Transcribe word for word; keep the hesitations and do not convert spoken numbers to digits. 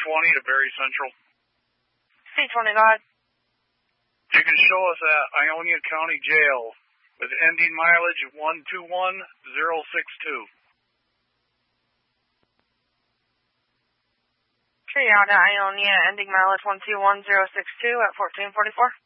twenty to Berry Central. C twenty, go ahead. You can show us at Ionia County Jail with ending mileage one two one zero six two. Okay, you're out at Ionia, ending mileage one two one zero six two at fourteen forty-four.